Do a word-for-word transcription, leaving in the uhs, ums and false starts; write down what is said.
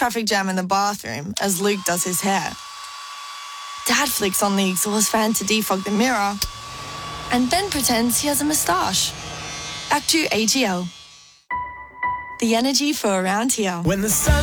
traffic jam in the bathroom as Luke does his hair. Dad flicks on the exhaust fan to defog the mirror and then pretends he has a moustache. Back to A G L. The energy for around here. When the sun